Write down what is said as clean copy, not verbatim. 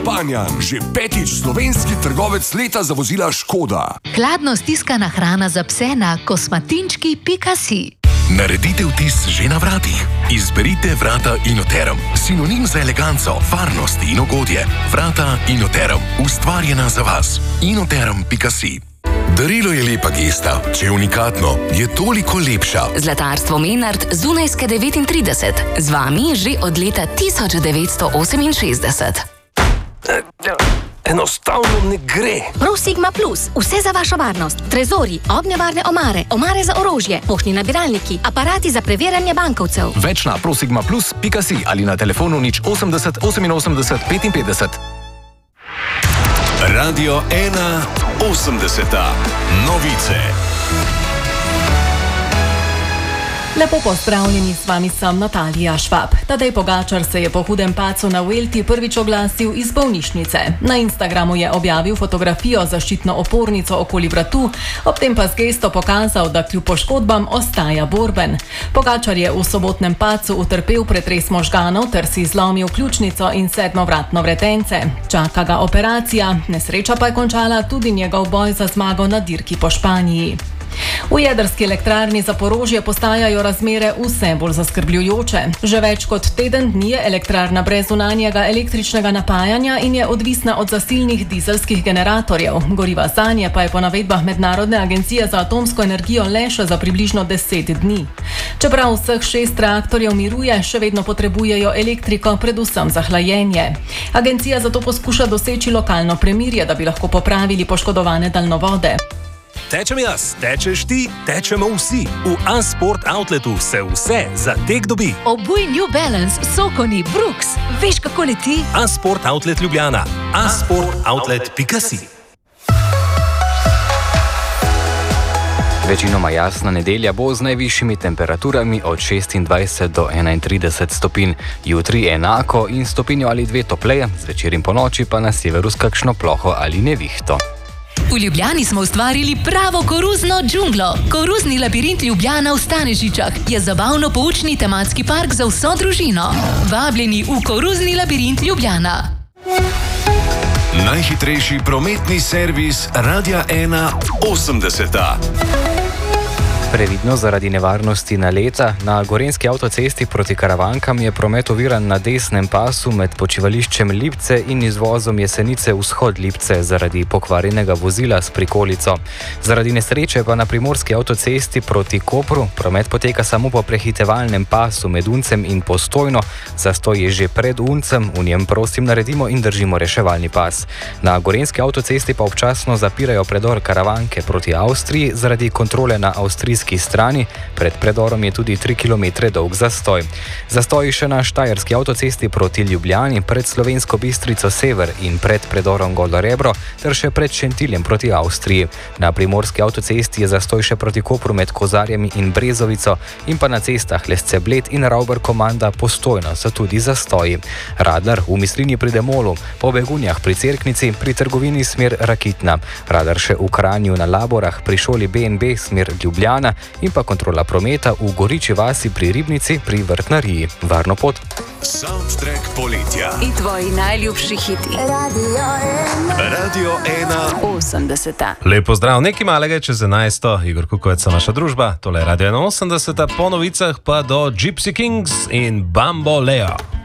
Panjan, že 5. slovenski trgovec leta za vozila Škoda. Hladno stiskana hrana za pse na kosmatinčki.si. Naredite vtis že na vratih. Izberite vrata Inoterum. Sinonim za eleganco, varnost in ugodje. Vrata Inoterum. Ustvarjena za vas. Inoterum.si. Darilo je lepa gesta. Če je unikatno, je toliko lepša. Zlatarstvo Menard Zunajske 39. Z vami že od leta 1968. Enostavno ne gre. ProSigma Plus. Vse za vašo varnost. Trezori, ognjevarne omare, omare za orožje, poštni nabiralniki, aparati za preverjanje bankovcev. Več na prosigmaplus.si ali na telefonu 080 88 55. Radio 1 80. Novice. Lepo pozdravljeni, s vami sem Natalija Švab. Tadej Pogačar se je po hudem padcu na Vuelti prvič oglasil iz bolnišnice. Na Instagramu je objavil fotografijo z zaščitno opornico okoli vratu, ob tem pa z gesto pokazal, da kljub poškodbam ostaja borben. Pogačar je v sobotnem padcu utrpel pretres možganov ter si zlomil ključnico in sedmovratno vretence. Čaka ga operacija, nesreča pa je končala tudi njegov boj za zmago na dirki po Španiji. V jedrski elektrarni Zaporožje postajajo razmere vse bolj zaskrbljujoče. Že več kot teden dni je elektrarna brez zunanjega električnega napajanja in je odvisna od zasilnih dizelskih generatorjev. Goriva zanje pa je po navedbah Mednarodne agencije za atomsko energijo le še za približno 10 dni. Čeprav vseh 6 reaktorjev miruje, še vedno potrebujejo elektriko, predvsem za hlajenje. Agencija zato poskuša doseči lokalno premirje, da bi lahko popravili poškodovane daljnovode. Tečem jaz, tečeš ti, tečemo vsi. V A-Sport Outletu se vse za tek dobi. Obuj New Balance, Sokoni, Brooks. Veš, kako leti? A-Sport Outlet Ljubljana. A-sportoutlet.si. Večinoma jasna nedelja bo z najvišjimi temperaturami od 26 do 31 stopinj. Jutri enako in stopinjo ali 2 topleje, zvečer in po noči pa na severu s kakšno ploho ali nevihto. V Ljubljani smo ustvarili pravo koruzno džunglo. Koruzni labirint Ljubljana v Stanežičah je zabavno-poučni tematski park za vso družino. Vabljeni v koruzni labirint Ljubljana. Najhitrejši prometni servis Radia 1 80. Previdno zaradi nevarnosti naleta. Na gorenjski avtocesti proti Karavankam je promet oviran na desnem pasu med počivališčem Lipce in izvozom Jesenice vzhod Lipce zaradi pokvarjenega vozila s prikolico. Zaradi nesreče pa na primorski avtocesti proti Kopru promet poteka samo po prehitevalnem pasu med Uncem in Postojno. Zastoj je že pred Uncem, v njem prosim naredimo in držimo reševalni pas. Na gorenjski avtocesti pa občasno zapirajo predor Karavanke proti Avstriji zaradi kontrole na avstrijski strani. Pred predorom je tudi 3 km dolg zastoj. Zastoj še na štajerski avtocesti proti Ljubljani, pred Slovensko Bistrico sever in pred predorom Golo Rebro ter še pred Šentiljem proti Avstriji. Na primorski avtocesti je zastoj še proti Kopru med Kozarjami in Brezovico in pa na cestah Lesce Bled in Rauber Komanda Postojno so tudi zastoji. Radar v Mislinji pri Demolu, po Begunjah pri Cerknici, pri trgovini smer Rakitna. Radar še v Kranju na Laborah, pri šoli BNB smer Ljubljana in pa kontrola prometa v Goriči vasi pri Ribnici pri Vrtnariji. Varno pot. Soundtrack poletja. In tvoji najljubši hiti. Radio 1 80. Lepo zdrav, nekaj malega čez 11. Igor Kukovec, naša družba. Tole je Radio 1 80. Po novicah pa do Gypsy Kings in Bamboleo.